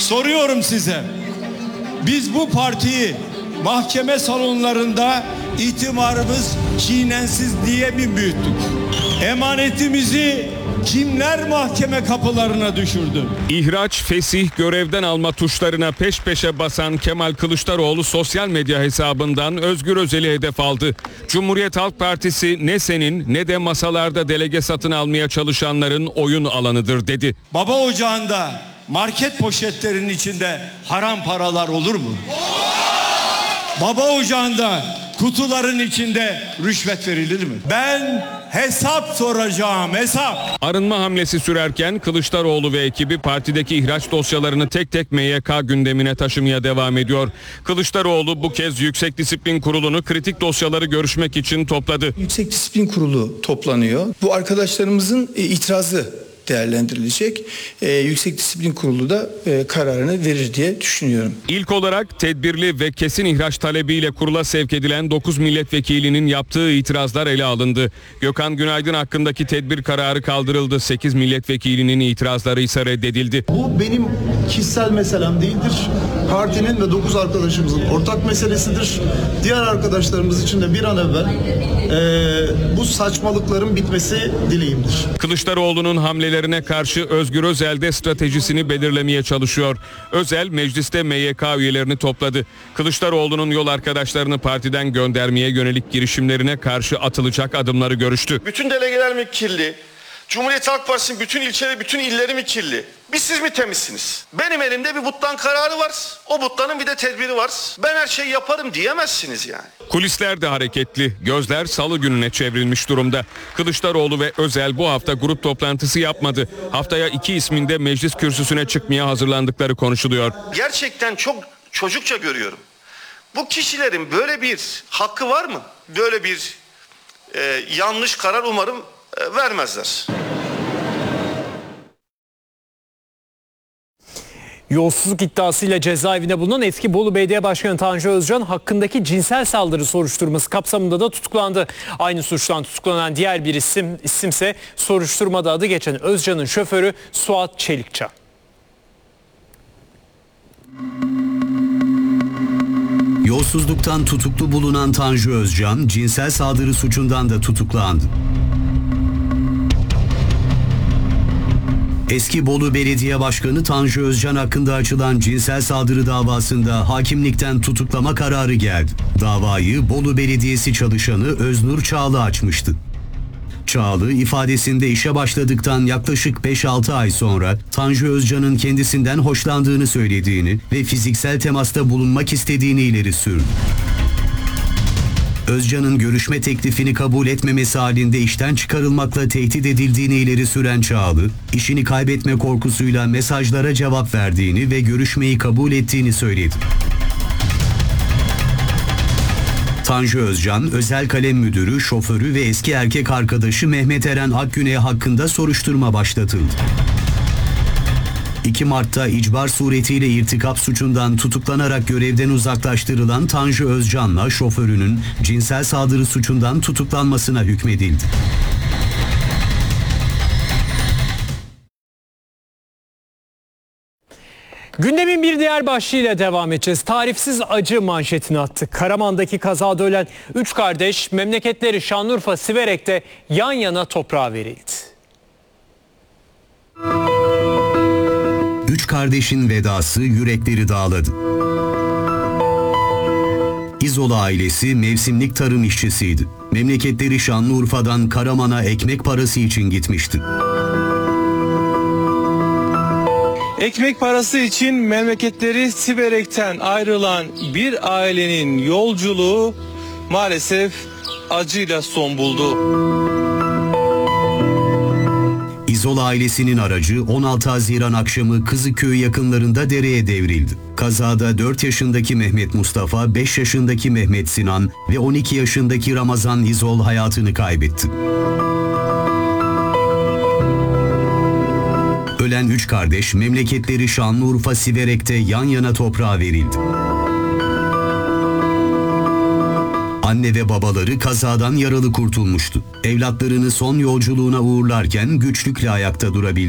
Soruyorum size. Biz bu partiyi mahkeme salonlarında itibarımız çiğnensiz diye mi büyüttük? Emanetimizi kimler mahkeme kapılarına düşürdü? İhraç, fesih, görevden alma tuşlarına peş peşe basan Kemal Kılıçdaroğlu sosyal medya hesabından Özgür Özel'i hedef aldı. Cumhuriyet Halk Partisi ne senin ne de masalarda delege satın almaya çalışanların oyun alanıdır dedi. Baba ocağında market poşetlerinin içinde haram paralar olur mu? Baba ocağında kutuların içinde rüşvet verilir mi? Ben hesap soracağım, hesap. Arınma hamlesi sürerken Kılıçdaroğlu ve ekibi partideki ihraç dosyalarını tek tek MYK gündemine taşımaya devam ediyor. Kılıçdaroğlu bu kez Yüksek Disiplin Kurulu'nu kritik dosyaları görüşmek için topladı. Yüksek Disiplin Kurulu toplanıyor. Bu arkadaşlarımızın itirazı değerlendirilecek. Yüksek Disiplin Kurulu da kararını verir diye düşünüyorum. İlk olarak tedbirli ve kesin ihraç talebiyle kurula sevk edilen 9 milletvekilinin yaptığı itirazlar ele alındı. Gökhan Günaydın hakkındaki tedbir kararı kaldırıldı. 8 milletvekilinin itirazları ise reddedildi. Bu benim kişisel meselem değildir. Partinin ve 9 arkadaşımızın ortak meselesidir. Diğer arkadaşlarımız için de bir an evvel bu saçmalıkların bitmesi dileğimdir. Kılıçdaroğlu'nun hamlelerine karşı Özgür Özel de stratejisini belirlemeye çalışıyor. Özel mecliste MYK üyelerini topladı. Kılıçdaroğlu'nun yol arkadaşlarını partiden göndermeye yönelik girişimlerine karşı atılacak adımları görüştü. Bütün delegeler mi kirli? Cumhuriyet Halk Partisi'nin bütün ilçeleri, bütün illeri mi kirli? Biz siz mi temizsiniz? Benim elimde bir butlan kararı var. O butlanın bir de tedbiri var. Ben her şeyi yaparım diyemezsiniz yani. Kulisler de hareketli. Gözler salı gününe çevrilmiş durumda. Kılıçdaroğlu ve Özel bu hafta grup toplantısı yapmadı. Haftaya 2 isminde meclis kürsüsüne çıkmaya hazırlandıkları konuşuluyor. Gerçekten çok çocukça görüyorum. Bu kişilerin böyle bir hakkı var mı? Böyle bir yanlış karar umarım vermezler. Yolsuzluk iddiasıyla cezaevinde bulunan eski Bolu Belediye Başkanı Tanju Özcan hakkındaki cinsel saldırı soruşturması kapsamında da tutuklandı. Aynı suçtan tutuklanan diğer bir isimse soruşturmada adı geçen Özcan'ın şoförü Suat Çelikçam. Yolsuzluktan tutuklu bulunan Tanju Özcan, cinsel saldırı suçundan da tutuklandı. Eski Bolu Belediye Başkanı Tanju Özcan hakkında açılan cinsel saldırı davasında hakimlikten tutuklama kararı geldi. Davayı Bolu Belediyesi çalışanı Öznur Çağlı açmıştı. Çağlı ifadesinde işe başladıktan yaklaşık 5-6 ay sonra Tanju Özcan'ın kendisinden hoşlandığını söylediğini ve fiziksel temasta bulunmak istediğini ileri sürdü. Özcan'ın görüşme teklifini kabul etmemesi halinde işten çıkarılmakla tehdit edildiğini ileri süren Çağlı, işini kaybetme korkusuyla mesajlara cevap verdiğini ve görüşmeyi kabul ettiğini söyledi. Tanju Özcan, özel kalem müdürü, şoförü ve eski erkek arkadaşı Mehmet Eren Akgüney hakkında soruşturma başlatıldı. 2 Mart'ta icbar suretiyle irtikap suçundan tutuklanarak görevden uzaklaştırılan Tanju Özcan'la şoförünün cinsel saldırı suçundan tutuklanmasına hükmedildi. Gündemin bir diğer başlığıyla devam edeceğiz. Tarifsiz acı manşetini attı. Karaman'daki kazada ölen 3 kardeş memleketleri Şanlıurfa Siverek'te yan yana toprağa verildi. 3 kardeşin vedası yürekleri dağladı. İzola ailesi mevsimlik tarım işçisiydi. Memleketleri Şanlıurfa'dan Karaman'a ekmek parası için gitmişti. Ekmek parası için memleketleri Siverek'ten ayrılan bir ailenin yolculuğu maalesef acıyla son buldu. İzola ailesinin aracı 16 Haziran akşamı Kızıköy yakınlarında dereye devrildi. Kazada 4 yaşındaki Mehmet Mustafa, 5 yaşındaki Mehmet Sinan ve 12 yaşındaki Ramazan İzol hayatını kaybetti. Ölen 3 kardeş memleketleri Şanlıurfa Siverek'te yan yana toprağa verildi. Anne ve babaları kazadan yaralı kurtulmuştu. Evlatlarını son yolculuğuna uğurlarken güçlükle ayakta durabildi.